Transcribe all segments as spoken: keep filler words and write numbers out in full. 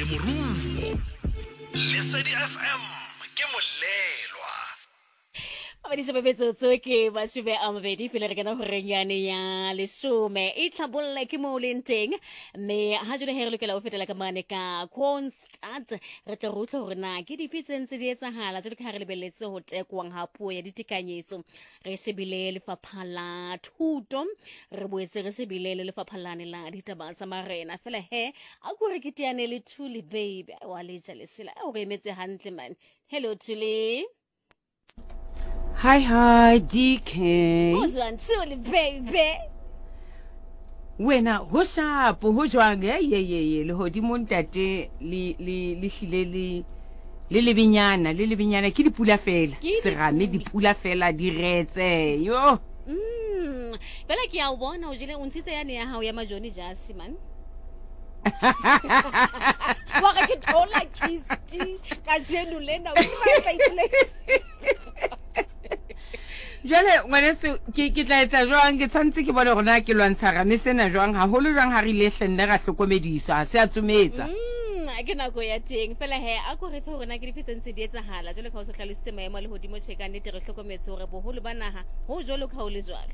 moruo. Lesedi F M ke molelwa. Abadisha bebetsotso ke mashome a mabedi pele re kana ho renyane ya lesome e tlhabolle ke mo leng teng mme ha jole he re lokela ho fetela ka mane ka constant re tla rutla hore na ke difitseng tse di etsahala jole ka re lebelletse ho tekwang ha puo ya ditekanyetso re shebile lefapha la thuto re boetse re shebile le lefapha lane la ditaba tsa marena fela he a go re ke tiane le Thuli baby wa le ja lesela o re emetse hantle man. Hello Thuli. Hi, hi, D K. Who's one Thuli baby? Wena ho sharp ho jwang ye ye ye le hodimo ntate le le le hlile le le lebinyana le lebinyana ke dipula fela serame dipula fela di retse yo mm bela ke a bona o jile o ntshitse yane ya hao ya majoni jasi man. Wa ka ke thola kisti ka jenu lena o ba ba place. Jale ngwaneso ke ke tla etsa jwang ke tshwantse ke bone rona ke lwantsha game sena jwang ha holo jwang ha re ile hlenne ga hlokomedisa se a tsumetsa mm ke nako ya teng fela he a go re fe rona ke difitse ntse di etsahala jole ka o so hlalositse maemo le hodimo chekane tere hlokometse hore boholo ba naha ho jolo ka o le jwalo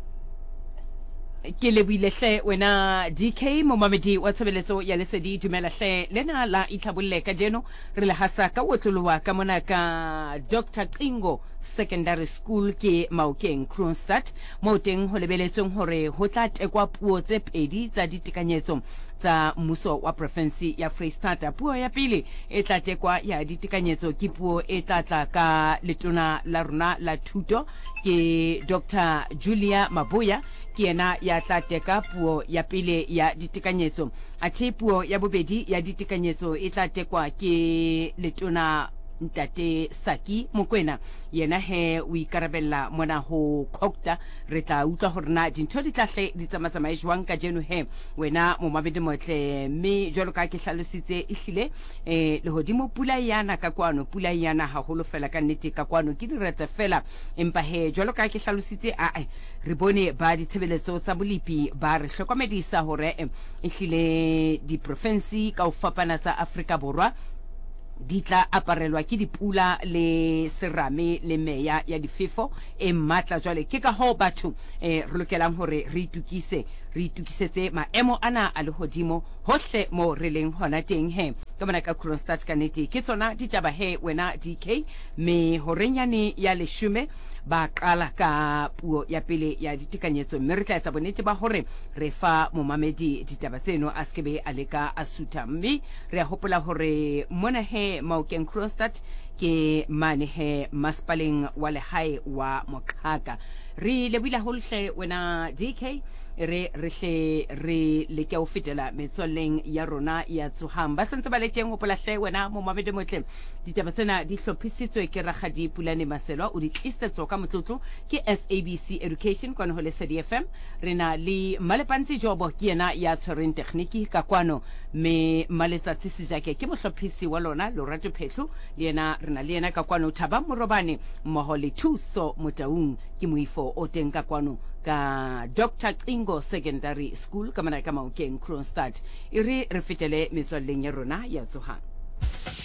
ke lebuile hle wena D K momamedi wa tshebeletso ya lesedi dumela hle lena la itlhabolle ka jeno re le hasa ka wotlolowa ka mona ka Doctor Qingo Secondary School ke Maokeng Kroonstad mo teng ho lebeletseng hore ho tla tekwa puo tse pedi tsa ditekanyetso tsa mmuso wa province ya Freistata. Puo ya pele e tla tekwa ya ditekanyetso ke puo e tla tla ka letona la rona la thuto ke Doctor Julia Maboya ke ena ya tla teka puo ya pele ya ditekanyetso athe puo ya bobedi ya ditekanyetso e tla tekwa ke letona Ntate Saki Mokwena yena he o ikarabella mona ho khokta re tla utlwa hore na dintho di tla hle di tsamatsamae jwang ka jeno he wena mo mabedi motle mme jwalo ka ke hlalositse ehlile eh le hodimo pula yana ka kwano pula yana ha holo fela ka nnete ka kwano ke diretse fela empa he jwalo ka ke hlalositse a re bone ba ditshebeletso tsa bolipi ba re hlokomedisa hore ehlile di province ka o fapana tsa Afrika Borwa di tla aparelwa ke dipula le serame le meya ya difefo e matla jwale ke ka ho batho eh re lokelang hore re itukise re itukisetse maemo ana a lehodimo hohle mo re leng hona teng he ka mona ka Kroonstad ka nete ke tsona ditaba he wena D K me horenyane ya leshume ba qala ka puo ya pele ya ditekanyetso mme re tla etsa bonnete ba hore re fa momamedi ditaba tseno a skebe a leka a suta mme re a hopola hore mona he Maokeng Kroonstad ke mane he maspaleng wa lehae wa Moqhaka re lebile holhle wena D K re re hle re le ke o fetela metsolleng ya rona ya tsohang ba sentse ba le teng ho pola hle wena mo mabede motle ditaba tsena di hlophisitswe ke Rakgadi Pulane Maselwa o di tlisetswa ka motlotlo ke S A B C Education kwana ho Lesedi F M rena le Malepantsi Jobo ke yena ya tshwereng tekniki ka kwano me Maletsatsi Sejake ke mohlophisi wa lona Lorato Phehlo le yena rena le yena ka kwano Thaba Morobane mmoho le Thuso Motaung ke moifo o teng ka kwano ka Doctor Qingo Secondary School ka mona ka Maokeng Kroonstad ire re fetele metsolleng ya rona ya tsohang.